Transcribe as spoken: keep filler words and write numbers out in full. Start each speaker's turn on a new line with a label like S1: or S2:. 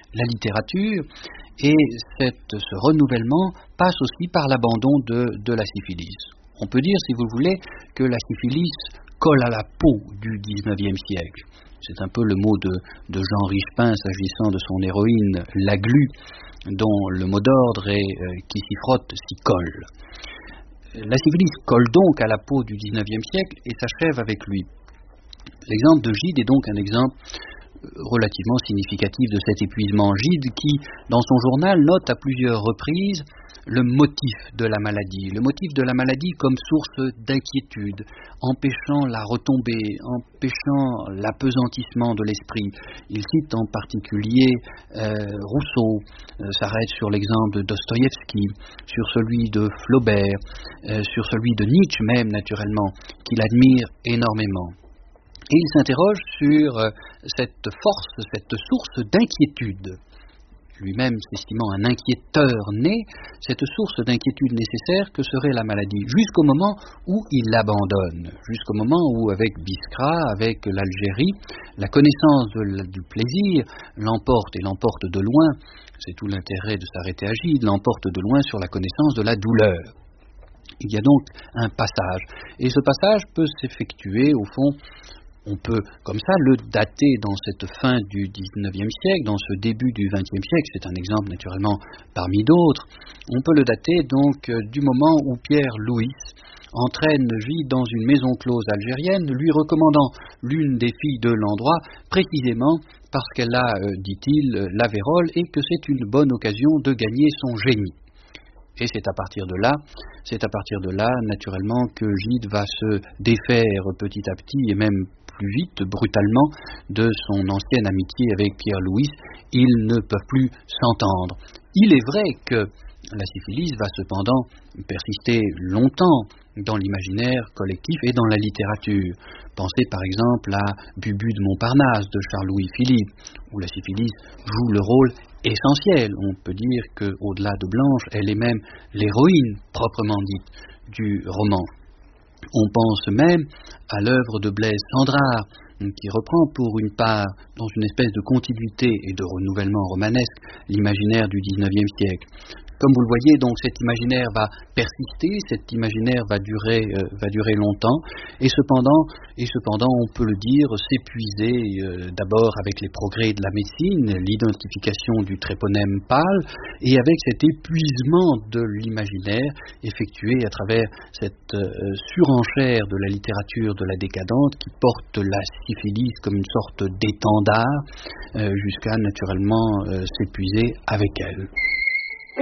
S1: la littérature, et cette, ce renouvellement passe aussi par l'abandon de, de la syphilis. On peut dire, si vous voulez, que la syphilis colle à la peau du dix-neuvième siècle. C'est un peu le mot de, de Jean Richepin s'agissant de son héroïne, la glu, dont le mot d'ordre est euh, « qui s'y frotte s'y colle ». La syphilis colle donc à la peau du dix-neuvième siècle et s'achève avec lui. L'exemple de Gide est donc un exemple relativement significatif de cet épuisement. Gide qui, dans son journal, note à plusieurs reprises le motif de la maladie, le motif de la maladie comme source d'inquiétude, empêchant la retombée, empêchant l'apesantissement de l'esprit. Il cite en particulier euh, Rousseau, euh, s'arrête sur l'exemple de Dostoïevski, sur celui de Flaubert, euh, sur celui de Nietzsche même, naturellement, qu'il admire énormément. Et il s'interroge sur euh, cette force, cette source d'inquiétude. Lui-même s'estimant un inquiéteur né, cette source d'inquiétude nécessaire que serait la maladie, jusqu'au moment où il l'abandonne, jusqu'au moment où, avec Biskra, avec l'Algérie, la connaissance de, du plaisir l'emporte, et l'emporte de loin, c'est tout l'intérêt de s'arrêter à Gide, l'emporte de loin sur la connaissance de la douleur. Il y a donc un passage, et ce passage peut s'effectuer, au fond, on peut, comme ça, le dater dans cette fin du dix-neuvième siècle, dans ce début du vingtième siècle, c'est un exemple naturellement parmi d'autres, on peut le dater donc du moment où Pierre Louis entraîne Gide dans une maison close algérienne, lui recommandant l'une des filles de l'endroit, précisément parce qu'elle a, euh, dit-il, la vérole, et que c'est une bonne occasion de gagner son génie. Et c'est à partir de là, c'est à partir de là, naturellement, que Gide va se défaire petit à petit, et même plus vite, brutalement, de son ancienne amitié avec Pierre Louis. Ils ne peuvent plus s'entendre. Il est vrai que la syphilis va cependant persister longtemps dans l'imaginaire collectif et dans la littérature. Pensez par exemple à Bubu de Montparnasse de Charles-Louis Philippe, où la syphilis joue le rôle essentiel. On peut dire qu'au-delà de Blanche, elle est même l'héroïne proprement dite du roman. On pense même à l'œuvre de Blaise Cendrars, qui reprend pour une part, dans une espèce de continuité et de renouvellement romanesque, l'imaginaire du dix-neuvième siècle. Comme vous le voyez, donc cet imaginaire va persister, cet imaginaire va durer, euh, va durer longtemps, et cependant, et cependant, on peut le dire, s'épuiser euh, d'abord avec les progrès de la médecine, l'identification du tréponème pâle, et avec cet épuisement de l'imaginaire effectué à travers cette euh, surenchère de la littérature de la décadente qui porte la syphilis comme une sorte d'étendard euh, jusqu'à naturellement euh, s'épuiser avec elle.